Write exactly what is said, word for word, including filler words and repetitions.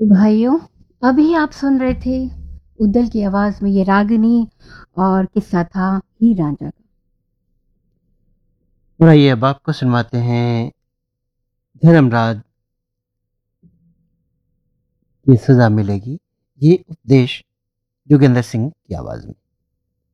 तो भाइयों, अभी आप सुन रहे थे उद्दल की आवाज में ये रागिनी और किस्सा था हीर रांझा का। और आइए अब आपको सुनवाते हैं धर्मराज की सजा मिलेगी, ये उपदेश जोगिंदर सिंह की आवाज में।